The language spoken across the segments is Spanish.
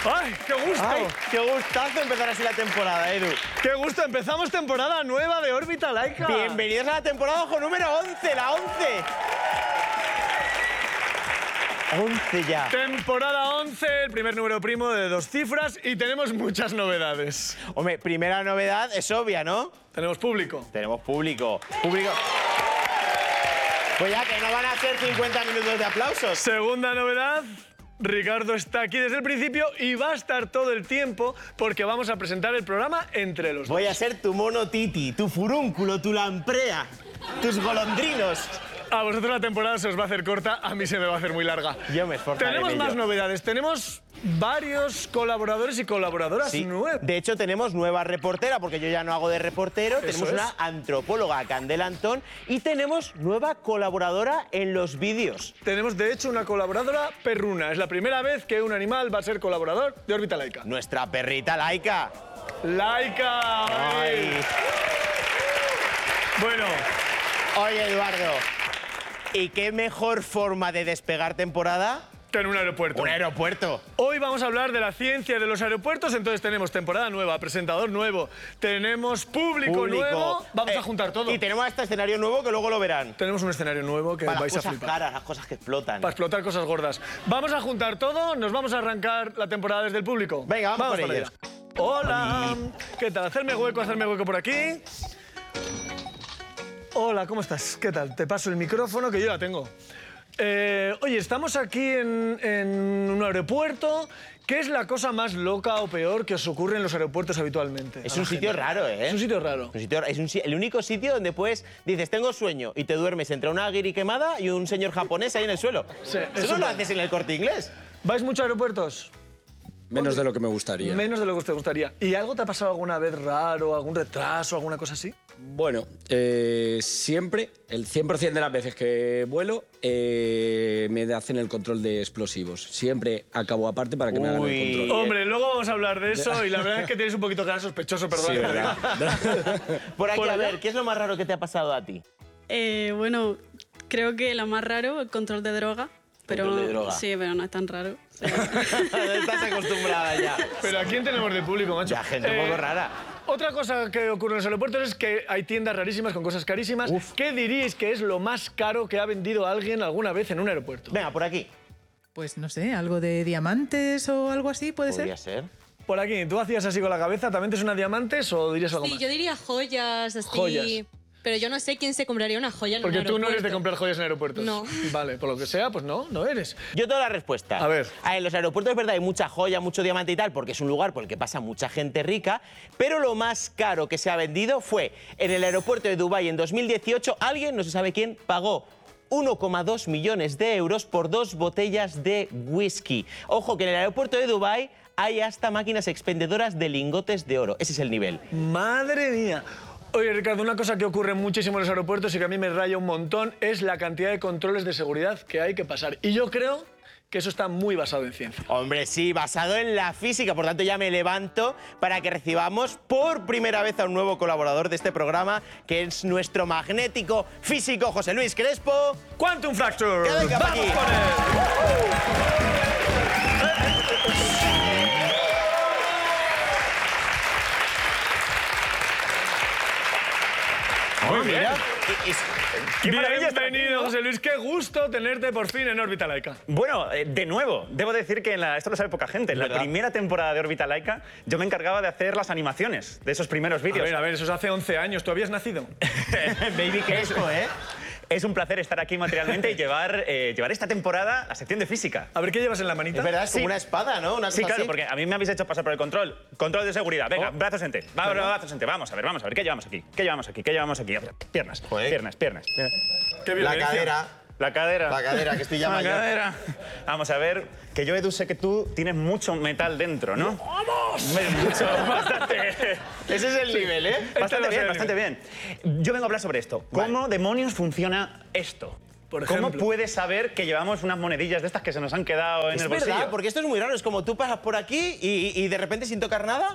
¡Ay, qué gusto! Ay, qué gustazo empezar así la temporada, Edu. ¡Qué gusto! Empezamos temporada nueva de Órbita Laika. Bienvenidos a la temporada ojo número 11, la 11. 11 ya. Temporada 11, el primer número primo de 2 cifras y tenemos muchas novedades. Hombre, primera novedad es obvia, ¿no? Tenemos público. Tenemos público. Pues ya que no van a ser 50 minutos de aplausos. Segunda novedad. Ricardo está aquí desde el principio y va a estar todo el tiempo porque vamos a presentar el programa entre los dos. Voy a ser tu mono titi, tu furúnculo, tu lamprea, tus golondrinos. A vosotros la temporada se os va a hacer corta, a mí se me va a hacer muy larga. Yo me esforzaré. Tenemos más novedades, tenemos varios colaboradores y colaboradoras nuevas. De hecho, tenemos nueva reportera, porque yo ya no hago de reportero. Tenemos una antropóloga, Candela Antón, y tenemos nueva colaboradora en los vídeos. Tenemos, de hecho, una colaboradora perruna. Es la primera vez que un animal va a ser colaborador de Órbita Laika. Nuestra perrita Laika. ¡Laika! Ay. Bueno. Oye, Eduardo, ¿y qué mejor forma de despegar temporada? Que en un aeropuerto. Un aeropuerto. Hoy vamos a hablar de la ciencia de los aeropuertos, entonces tenemos temporada nueva, presentador nuevo, tenemos público nuevo, vamos a juntar todo. Y tenemos este escenario nuevo que luego lo verán. Tenemos un escenario nuevo que Para vais las a cosas flipar. caras, las cosas que explotan. Para explotar cosas gordas. Vamos a juntar todo, nos vamos a arrancar la temporada desde el público. Venga, vamos por para ello. allá. Hola, ¿qué tal? Hacerme hueco por aquí. Hola, ¿cómo estás? ¿Qué tal? Te paso el micrófono que yo ya tengo. Oye, estamos aquí en un aeropuerto. ¿Qué es la cosa más loca o peor que os ocurre en los aeropuertos habitualmente? Es un sitio raro, ¿eh? Es un sitio raro. Es el único sitio donde dices, tengo sueño, y te duermes entre una guiri quemada y un señor japonés ahí en el suelo. Sí, ¿Eso no lo haces en el Corte Inglés? ¿Vais mucho a aeropuertos? Menos de lo que me gustaría. Menos de lo que te gustaría. ¿Y algo te ha pasado alguna vez raro, algún retraso, alguna cosa así? Bueno, siempre, el 100% de las veces que vuelo, me hacen el control de explosivos. Siempre acabo aparte para que me hagan el control. Hombre, luego vamos a hablar de eso y la verdad es que tienes un poquito cara sospechoso, perdón. Sí, ¿verdad? Por aquí, Por a allá. ver, ¿qué es lo más raro que te ha pasado a ti? Bueno, creo que lo más raro, el control de droga. Pero, Control de droga. Sí, pero no es tan raro. Sí. Estás acostumbrada ya. Pero ¿a quién tenemos de público, macho? Ya, gente un poco rara. Otra cosa que ocurre en los aeropuertos es que hay tiendas rarísimas con cosas carísimas. ¿Qué diríais que es lo más caro que ha vendido alguien alguna vez en un aeropuerto? Venga, por aquí. Pues no sé, algo de diamantes o algo así, ¿puede Podría ser? ser. Por aquí, ¿tú hacías así con la cabeza? ¿También te suena diamantes o dirías algo Sí, más? yo diría joyas, así. Joyas. Pero yo no sé quién se compraría una joya en Porque un tú no eres de aeropuerto. comprar joyas en aeropuertos. No. Vale, por lo que sea, pues no eres. Yo tengo la respuesta. A ver. En los aeropuertos es verdad, hay mucha joya, mucho diamante y tal, porque es un lugar por el que pasa mucha gente rica, pero lo más caro que se ha vendido fue en el aeropuerto de Dubái en 2018, alguien, no se sabe quién, pagó 1,2 millones de euros por 2 botellas de whisky. Ojo, que en el aeropuerto de Dubái hay hasta máquinas expendedoras de lingotes de oro. Ese es el nivel. ¡Madre mía! Oye, Ricardo, una cosa que ocurre muchísimo en los aeropuertos y que a mí me raya un montón es la cantidad de controles de seguridad que hay que pasar. Y yo creo que eso está muy basado en ciencia. Hombre, sí, basado en la física. Por tanto, ya me levanto para que recibamos por primera vez a un nuevo colaborador de este programa, que es nuestro magnético físico José Luis Crespo. Quantum Fracture. Que venga pa' ¡Vamos aquí! con él! Muy bien. ¡Qué maravilla estar aquí, Bienvenido, ¿no? José Luis. Qué gusto tenerte por fin en Órbita Laika. Bueno, de nuevo, debo decir que esto lo sabe poca gente. En la ¿Verdad? primera temporada de Órbita Laika, yo me encargaba de hacer las animaciones de esos primeros vídeos. A ver, eso es hace 11 años. ¿Tú habías nacido? Baby Crespo, ¿eh? Es un placer estar aquí materialmente y llevar esta temporada a la sección de física. A ver, ¿qué llevas en la manita? Es verdad, es como Sí. una espada, ¿no? Una Sí, cosa claro, así. porque a mí me habéis hecho pasar por el control. Control de seguridad. Venga, brazos en T. Brazos en T. Vamos a ver. ¿Qué llevamos aquí? ¿Qué llevamos aquí? Piernas. Joder. Piernas. Qué La violencia. cadera. La cadera. La cadera, que estoy ya La mayor. cadera. Vamos a ver, que yo, Edu, sé que tú tienes mucho metal dentro, ¿no? ¡Vamos! Mucho, bastante. Ese es el nivel, ¿eh? Bastante bien. Yo vengo a hablar sobre esto. ¿Cómo demonios funciona esto? Por ¿Cómo ejemplo. puedes saber que llevamos unas monedillas de estas que se nos han quedado en Es el bolsillo? verdad, porque esto es muy raro. Es como tú pasas por aquí y de repente, sin tocar nada,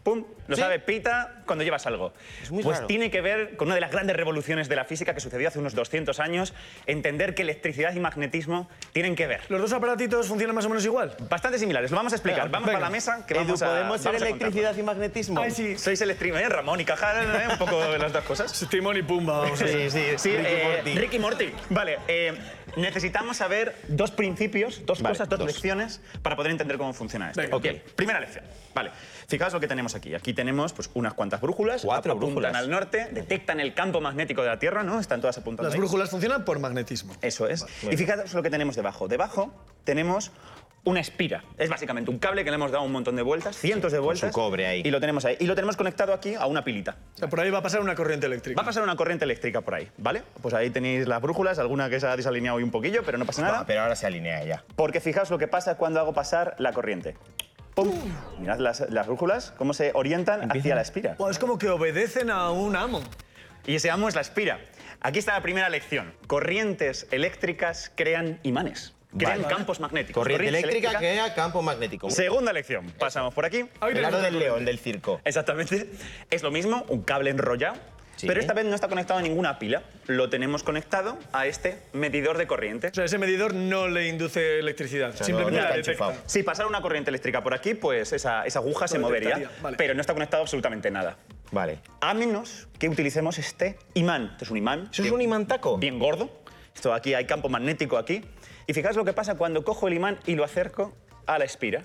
¡Pum! Lo ¿Sí? sabe Pita cuando llevas algo. muy Pues raro. tiene que ver con una de las grandes revoluciones de la física que sucedió hace unos 200 años, entender que electricidad y magnetismo tienen que ver. ¿Los dos aparatitos funcionan más o menos igual? Bastante similares, lo vamos a explicar. Vamos venga. para la mesa que Edu, vamos a ¿podemos ser vamos a electricidad y magnetismo? Ay, sí. Sois electricidad, Ramón y Cajal, un poco de las dos cosas. Timón y Pumba, vamos a ver. Sí, Morty. Ricky Morty. Vale, necesitamos saber dos principios, dos Vale, cosas, dos dos. lecciones para poder entender cómo funciona esto. Venga. Ok, primera lección. Vale, fijaos lo que tenemos aquí. Aquí tenemos pues, unas cuantas brújulas. 4 apuntan brújulas. al norte, detectan el campo magnético de la Tierra, ¿no? Están todas apuntando Las ahí. brújulas funcionan por magnetismo. Eso es. Y fijaos lo que tenemos debajo. Debajo tenemos una espira. Es básicamente un cable que le hemos dado un montón de vueltas, cientos de vueltas. su cobre ahí. Y lo tenemos ahí. Y lo tenemos conectado aquí a una pilita. O sea, por ahí va a pasar una corriente eléctrica. Va a pasar una corriente eléctrica por ahí, ¿vale? Pues ahí tenéis las brújulas, alguna que se ha desalineado hoy un poquillo, pero no pasa nada. Pero ahora se alinea ya. Porque fijaos lo que pasa cuando hago pasar la corriente. ¡Pum! Mirad las brújulas, cómo se orientan hacia la espira. Buah, es como que obedecen a un amo. Y ese amo es la espira. Aquí está la primera lección. Corrientes eléctricas crean imanes. Crean campos magnéticos. Corriente eléctrica eléctrica. crea campo magnético. Segunda lección. Pasamos por aquí. El aro del león, del circo. Exactamente. Es lo mismo, un cable enrollado. Sí. Pero esta vez no está conectado a ninguna pila. Lo tenemos conectado a este medidor de corriente. O sea, ese medidor no le induce electricidad, simplemente no la está detecta. enchufado. Si pasara una corriente eléctrica por aquí, pues esa aguja se movería. detectaría, vale. Pero no está conectado absolutamente nada. Vale. A menos que utilicemos este imán. Esto es un imán. ¿Eso es un imantaco? Bien gordo. Esto aquí hay campo magnético aquí. Y fijaos lo que pasa cuando cojo el imán y lo acerco a la espira.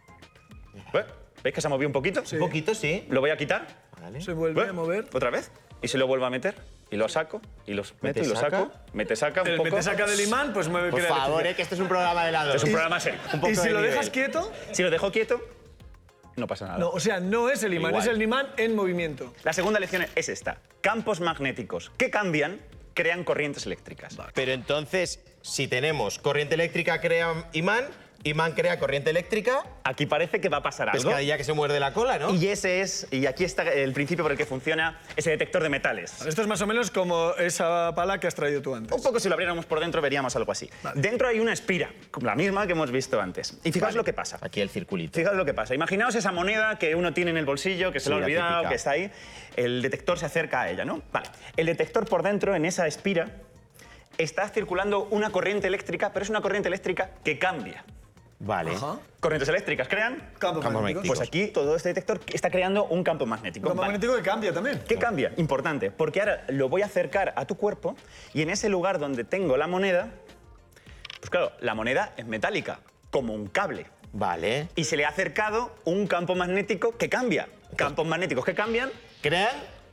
¿Veis que se ha movido un poquito? Un poquito, sí. Lo voy a quitar. Vale. Se vuelve a mover. Otra vez. Y se lo vuelvo a meter. Y lo saco. Y los meto y lo saca. saco. Mete, saca un El poco. mete saca del imán, pues mueve Por crea favor, electricidad. que esto es un programa de helados. Es un programa serio. Un poco ¿Y si de lo nivel. dejas quieto? Si lo dejo quieto, no pasa nada. No, o sea, no es el imán, Igual. es el imán en movimiento. La segunda lección es esta. Campos magnéticos que cambian crean corrientes eléctricas. Pero entonces, si tenemos corriente eléctrica crea imán, imán crea corriente eléctrica, Aquí parece que va a pasar algo. pescadilla que se muerde la cola, ¿no? Y aquí está el principio por el que funciona ese detector de metales. Esto es más o menos como esa pala que has traído tú antes. Un poco si lo abriéramos por dentro veríamos algo así. Dentro hay una espira, la misma que hemos visto antes. Y fijaos lo que pasa. Aquí el circulito. Fijaos lo que pasa. Imaginaos esa moneda que uno tiene en el bolsillo, que se Sí, lo ha la olvidado, típica. que está ahí. El detector se acerca a ella, ¿no? Vale. El detector por dentro, en esa espira, está circulando una corriente eléctrica, pero es una corriente eléctrica que cambia. Vale. Corrientes eléctricas crean. Campos Campos magnéticos. Pues aquí todo este detector está creando un campo magnético. Campo Vale. magnético que cambia también. ¿Qué cambia? Importante, porque ahora lo voy a acercar a tu cuerpo y en ese lugar donde tengo la moneda, pues claro, la moneda es metálica, como un cable. Vale. Y se le ha acercado un campo magnético que cambia. Campos magnéticos que cambian. Crean.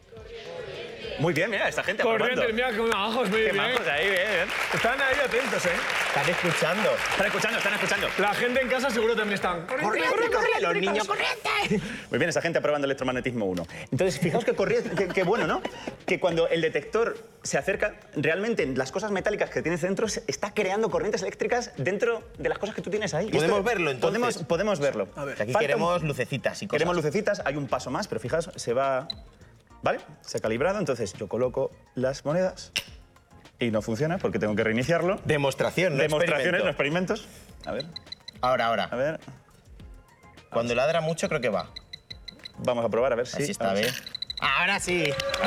Muy bien, mira, esta gente Corriente, aprobando. mira, con ojos, muy Qué bien. majos ahí, bien. Están ahí atentos, ¿eh? Están escuchando. Están escuchando, están escuchando. La gente en casa seguro también están. ¡Corriente, corriente! Los niños, ¡corriente! Muy bien, esa gente aprobando electromagnetismo 1. Entonces, fijaos que bueno, ¿no? Que cuando el detector se acerca, realmente las cosas metálicas que tienes dentro está creando corrientes eléctricas dentro de las cosas que tú tienes ahí. Y ¿Podemos esto- verlo, entonces? Podemos verlo. A ver. Aquí Falta queremos lucecitas y cosas. Queremos lucecitas, hay un paso más, pero fijaos, se va... ¿Vale? Se ha calibrado, entonces yo coloco las monedas y no funciona porque tengo que reiniciarlo. Demostración, no Demostraciones, no experimento. experimentos. A ver, Ahora. a ver. Cuando ladra mucho creo que va. Vamos a probar, a ver si... Así está, a ver ¿ves? Ahora sí.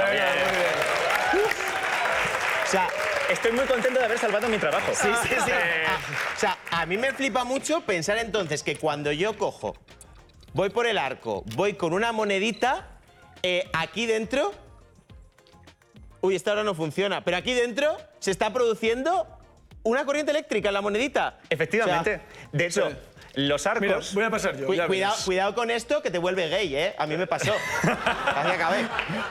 si- O sea, Estoy muy contento de haber salvado mi trabajo. sí. O sea, a mí me flipa mucho pensar entonces que cuando yo cojo, voy por el arco, voy con una monedita, aquí dentro... Uy, esta ahora no funciona, pero aquí dentro se está produciendo una corriente eléctrica en la monedita. Efectivamente. O sea, De hecho, los arcos... Mira, voy a pasar yo. ya cuidado, verás. cuidado con esto que te vuelve gay, ¿eh? A mí me pasó. Así acabé.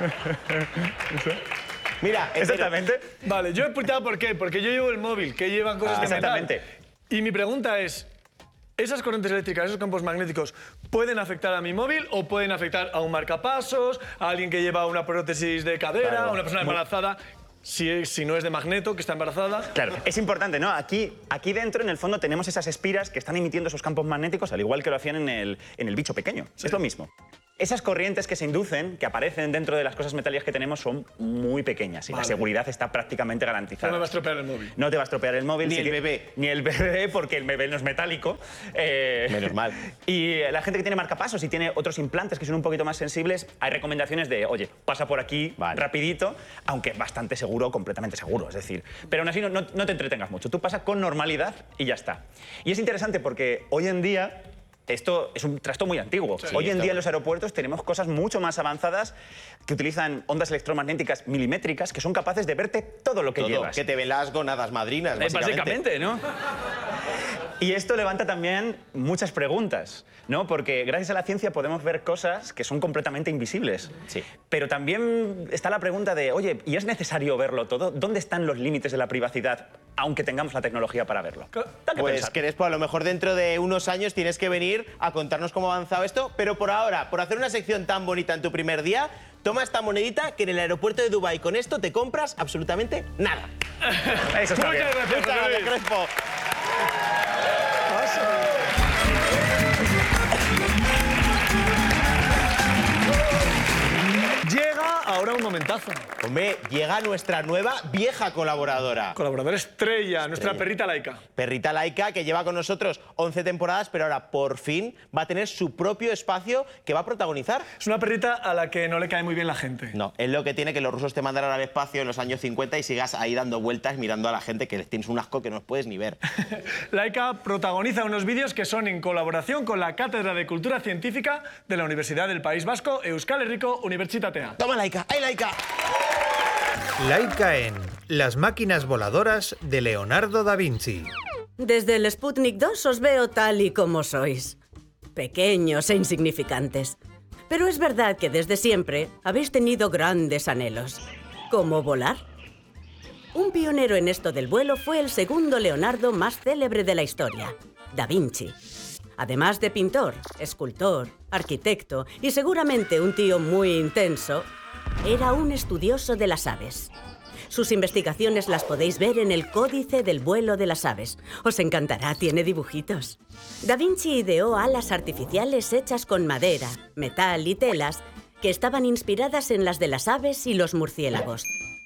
Mira, Exactamente. Vale, yo he explicado por qué. Porque yo llevo el móvil, que llevan cosas de metal. Exactamente. Y mi pregunta es, ¿esas corrientes eléctricas, esos campos magnéticos, pueden afectar a mi móvil o pueden afectar a un marcapasos, a alguien que lleva una prótesis de cadera, Claro. a una persona embarazada? Si no es de magneto, que está embarazada. Claro, es importante, ¿no? Aquí dentro, en el fondo, tenemos esas espiras que están emitiendo esos campos magnéticos, al igual que lo hacían en el bicho pequeño. Es lo mismo. Esas corrientes que se inducen, que aparecen dentro de las cosas metálicas que tenemos, son muy pequeñas y la seguridad está prácticamente garantizada. No me va a estropear el móvil. No te va a estropear el móvil. Ni el bebé. Ni el bebé, porque el bebé no es metálico. Menos mal. Y la gente que tiene marcapasos y tiene otros implantes que son un poquito más sensibles, hay recomendaciones de, oye, pasa por aquí rapidito, aunque es bastante seguro, completamente seguro, es decir. Pero aún así no te entretengas mucho. Tú pasa con normalidad y ya está. Y es interesante porque hoy en día esto es un trasto muy antiguo. Hoy en día en los aeropuertos tenemos cosas mucho más avanzadas que utilizan ondas electromagnéticas milimétricas que son capaces de verte todo lo que llevas. Que te ve las gónadas madrinas, Básicamente, ¿no? Y esto levanta también muchas preguntas, ¿no? Porque gracias a la ciencia podemos ver cosas que son completamente invisibles. Sí. Pero también está la pregunta de, oye, ¿y es necesario verlo todo? ¿Dónde están los límites de la privacidad, aunque tengamos la tecnología para verlo? Da que Pues pensar. Crespo, a lo mejor dentro de unos años tienes que venir a contarnos cómo ha avanzado esto, pero por ahora, por hacer una sección tan bonita en tu primer día, toma esta monedita que en el aeropuerto de Dubái con esto te compras absolutamente nada. Eso está bien. Muchas gracias, Crespo. Llega ahora un momentazo. Hombre, llega nuestra nueva vieja colaboradora. Colaboradora estrella, nuestra perrita Laika. Perrita Laika, que lleva con nosotros 11 temporadas, pero ahora por fin va a tener su propio espacio que va a protagonizar. Es una perrita a la que no le cae muy bien la gente. No, es lo que tiene que los rusos te mandaran al espacio en los años 50 y sigas ahí dando vueltas mirando a la gente que les tienes un asco que no os puedes ni ver. Laika protagoniza unos vídeos que son en colaboración con la Cátedra de Cultura Científica de la Universidad del País Vasco, Euskal Herriko Unibertsitatea. Toma, Laika, ¡ay, Laika! Laika en Las máquinas voladoras de Leonardo da Vinci. Desde el Sputnik 2 os veo tal y como sois. Pequeños e insignificantes. Pero es verdad que desde siempre habéis tenido grandes anhelos. ¿Cómo volar? Un pionero en esto del vuelo fue el segundo Leonardo más célebre de la historia, Da Vinci. Además de pintor, escultor, arquitecto y seguramente un tío muy intenso, era un estudioso de las aves. Sus investigaciones las podéis ver en el Códice del vuelo de las aves. Os encantará, tiene dibujitos. Da Vinci ideó alas artificiales hechas con madera, metal y telas que estaban inspiradas en las de las aves y los murciélagos.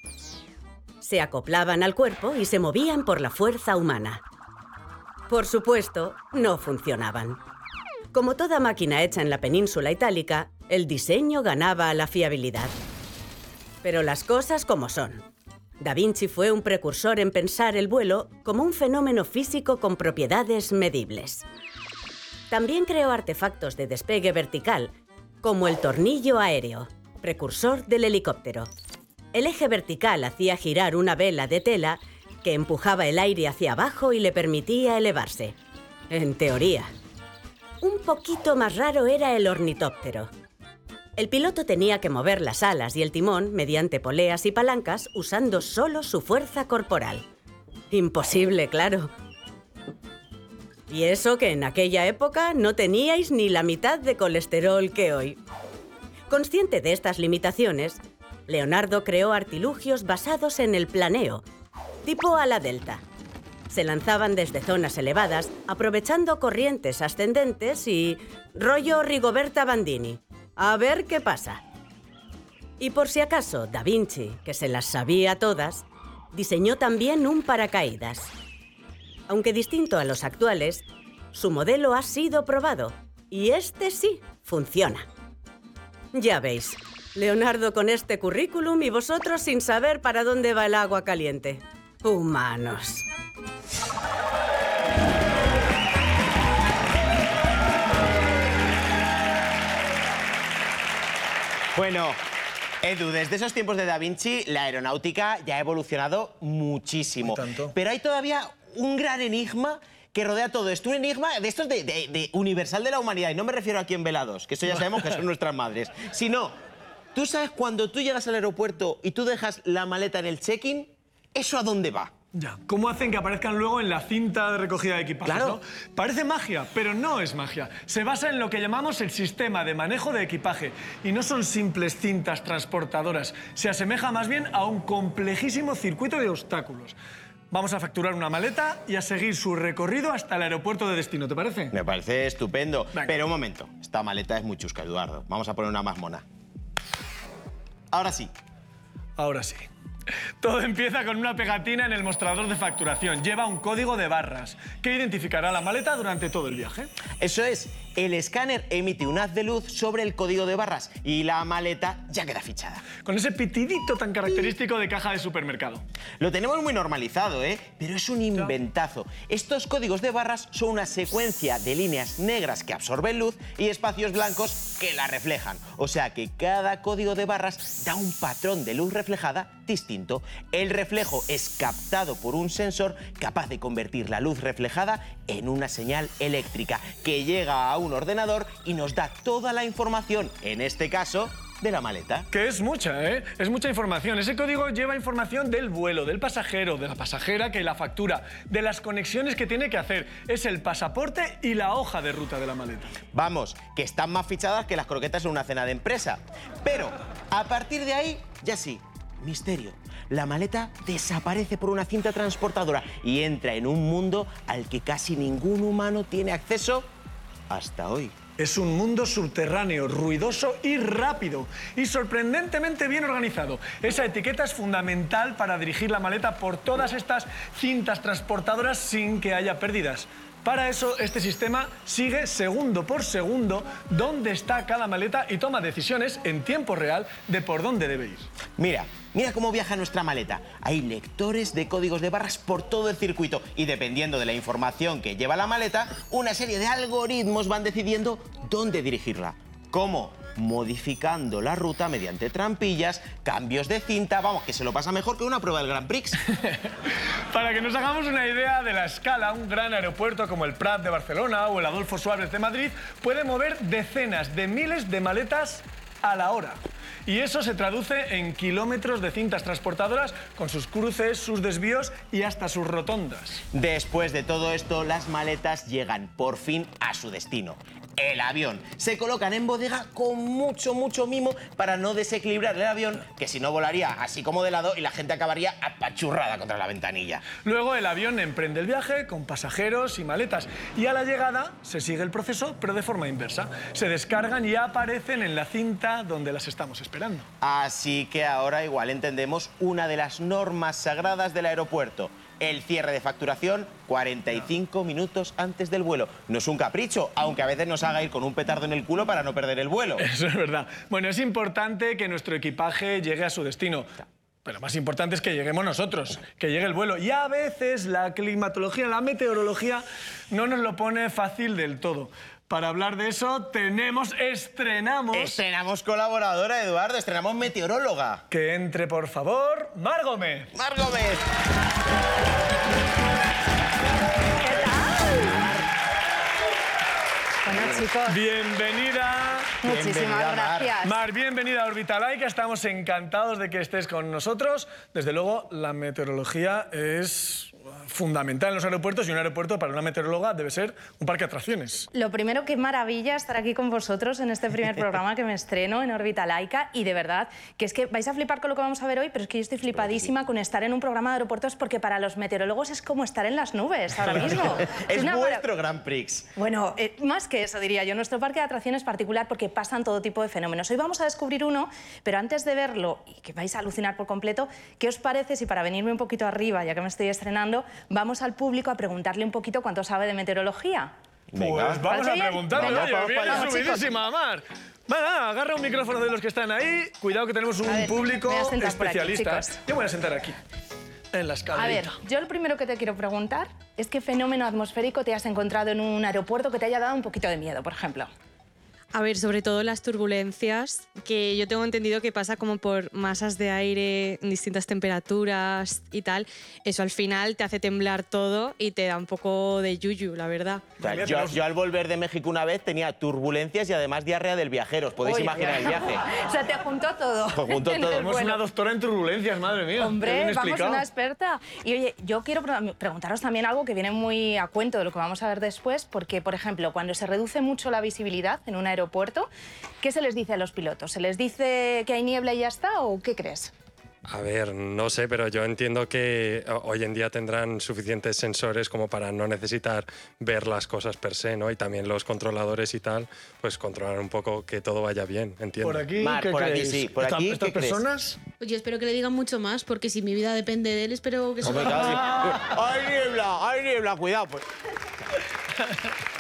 Se acoplaban al cuerpo y se movían por la fuerza humana. Por supuesto, no funcionaban. Como toda máquina hecha en la península itálica, el diseño ganaba a la fiabilidad. Pero las cosas como son. Da Vinci fue un precursor en pensar el vuelo como un fenómeno físico con propiedades medibles. También creó artefactos de despegue vertical, como el tornillo aéreo, precursor del helicóptero. El eje vertical hacía girar una vela de tela que empujaba el aire hacia abajo y le permitía elevarse. En teoría. Un poquito más raro era el ornitóptero. El piloto tenía que mover las alas y el timón mediante poleas y palancas usando solo su fuerza corporal. Imposible, claro. Y eso que en aquella época no teníais ni la mitad de colesterol que hoy. Consciente de estas limitaciones, Leonardo creó artilugios basados en el planeo, tipo ala delta. Se lanzaban desde zonas elevadas, aprovechando corrientes ascendentes y rollo Rigoberta Bandini. A ver qué pasa. Y por si acaso, Da Vinci, que se las sabía todas, diseñó también un paracaídas. Aunque distinto a los actuales, su modelo ha sido probado, y este sí funciona. Ya veis, Leonardo con este currículum y vosotros sin saber para dónde va el agua caliente. Humanos. Bueno, Edu, desde esos tiempos de Da Vinci, la aeronáutica ya ha evolucionado muchísimo. Pero hay todavía un gran enigma que rodea todo esto. Un enigma de estos de universal de la humanidad. Y no me refiero aquí en velados, que eso ya sabemos que son nuestras madres. Sino, ¿tú sabes cuando tú llegas al aeropuerto y tú dejas la maleta en el check-in? ¿Eso a dónde va? Ya, ¿cómo hacen que aparezcan luego en la cinta de recogida de equipajes? Claro. ¿No? Parece magia, pero no es magia. Se basa en lo que llamamos el sistema de manejo de equipaje. Y no son simples cintas transportadoras. Se asemeja más bien a un complejísimo circuito de obstáculos. Vamos a facturar una maleta y a seguir su recorrido hasta el aeropuerto de destino, ¿te parece? Me parece estupendo. Venga. Pero un momento, esta maleta es muy chusca, Eduardo. Vamos a poner una más mona. Ahora sí. Ahora sí. Todo empieza con una pegatina en el mostrador de facturación. Lleva un código de barras que identificará la maleta durante todo el viaje. Eso es, el escáner emite un haz de luz sobre el código de barras y la maleta ya queda fichada. Con ese pitidito tan característico de caja de supermercado. Lo tenemos muy normalizado, ¿eh? Pero es un inventazo. Estos códigos de barras son una secuencia de líneas negras que absorben luz y espacios blancos que la reflejan. O sea que cada código de barras da un patrón de luz reflejada distinto. El reflejo es captado por un sensor capaz de convertir la luz reflejada en una señal eléctrica que llega a un ordenador y nos da toda la información, en este caso, de la maleta. Que es mucha, ¿eh? Es mucha información. Ese código lleva información del vuelo, del pasajero, de la pasajera que la factura, de las conexiones que tiene que hacer. Es el pasaporte y la hoja de ruta de la maleta. Vamos, que están más fichadas que las croquetas en una cena de empresa. Pero, a partir de ahí, ya sí, misterio. La maleta desaparece por una cinta transportadora y entra en un mundo al que casi ningún humano tiene acceso hasta hoy. Es un mundo subterráneo, ruidoso y rápido. Y sorprendentemente bien organizado. Esa etiqueta es fundamental para dirigir la maleta por todas estas cintas transportadoras sin que haya pérdidas. Para eso, este sistema sigue segundo por segundo dónde está cada maleta y toma decisiones en tiempo real de por dónde debe ir. Mira cómo viaja nuestra maleta. Hay lectores de códigos de barras por todo el circuito y dependiendo de la información que lleva la maleta, una serie de algoritmos van decidiendo dónde dirigirla. ¿Cómo? Modificando la ruta mediante trampillas, cambios de cinta, vamos, que se lo pasa mejor que una prueba del Grand Prix. Para que nos hagamos una idea de la escala, un gran aeropuerto como el Prat de Barcelona o el Adolfo Suárez de Madrid puede mover decenas de miles de maletas a la hora. Y eso se traduce en kilómetros de cintas transportadoras con sus cruces, sus desvíos y hasta sus rotondas. Después de todo esto, las maletas llegan por fin a su destino. El avión. Se colocan en bodega con mucho mimo para no desequilibrar el avión, que si no volaría así como de lado y la gente acabaría apachurrada contra la ventanilla. Luego el avión emprende el viaje con pasajeros y maletas y a la llegada se sigue el proceso pero de forma inversa. Se descargan y aparecen en la cinta donde las estamos esperando. Así que ahora igual entendemos una de las normas sagradas del aeropuerto. El cierre de facturación 45 minutos antes del vuelo. No es un capricho, aunque a veces nos haga ir con un petardo en el culo para no perder el vuelo. Eso es verdad. Bueno, es importante que nuestro equipaje llegue a su destino. Pero más importante es que lleguemos nosotros, que llegue el vuelo. Y a veces la climatología, la meteorología, no nos lo pone fácil del todo. Para hablar de eso, estrenamos... Estrenamos colaboradora, Eduardo, estrenamos meteoróloga. Que entre, por favor, Mar Gómez. Mar Gómez. Bueno, chicos, Bienvenida. muchísimas gracias. Mar, bienvenida a Orbitalaika. Estamos encantados de que estés con nosotros. Desde luego, la meteorología es fundamental en los aeropuertos y un aeropuerto para una meteoróloga debe ser un parque de atracciones. Lo primero, qué maravilla estar aquí con vosotros en este primer programa que me estreno en Orbitalaika y de verdad que es que vais a flipar con lo que vamos a ver hoy, pero es que yo estoy flipadísima con estar en un programa de aeropuertos porque para los meteorólogos es como estar en las nubes ahora mismo. Es una vuestro Grand Prix. Bueno, más que eso diría yo, nuestro parque de atracciones particular porque pasan todo tipo de fenómenos. Hoy vamos a descubrir uno, pero antes de verlo y que vais a alucinar por completo, ¿qué os parece si para venirme un poquito arriba, ya que me estoy estrenando, vamos al público a preguntarle un poquito cuánto sabe de meteorología? Venga. Pues vamos a preguntarle. Venga, Oye, vamos, viene vamos, subidísima, Mar. Venga, agarra un micrófono de los que están ahí. Cuidado que tenemos un A ver, público me voy a sentar por aquí, especialista. chicos. Yo me voy a sentar aquí, en la escalera. A ver, yo lo primero que te quiero preguntar es qué fenómeno atmosférico te has encontrado en un aeropuerto que te haya dado un poquito de miedo, por ejemplo. A ver, sobre todo las turbulencias, que yo tengo entendido que pasa como por masas de aire en distintas temperaturas y tal. Eso al final te hace temblar todo y te da un poco de yuyu, la verdad. O sea, yo al volver de México una vez tenía turbulencias y además diarrea del viajero. ¿Os podéis Uy, imaginar el viaje? O sea, te juntó todo. Te juntó en todo. el Tenemos vuelo. una doctora en turbulencias, madre mía. Qué Hombre, bien vamos, explicado. una experta. Y oye, yo quiero preguntaros también algo que viene muy a cuento de lo que vamos a ver después, porque, por ejemplo, cuando se reduce mucho la visibilidad en un aeropuerto, ¿qué se les dice a los pilotos? ¿Se les dice que hay niebla y ya está o qué crees? A ver, no sé, pero yo entiendo que hoy en día tendrán suficientes sensores como para no necesitar ver las cosas per se, ¿no? Y también los controladores y tal, pues controlar un poco que todo vaya bien, entiendo. Por aquí, Mar, ¿qué por aquí creéis? sí, por aquí, ¿Estas ¿qué crees? personas? Pues yo espero que le digan mucho más, porque si mi vida depende de él, espero que se... ¡Hay niebla! ¡Hay niebla! ¡Cuidado! Pues.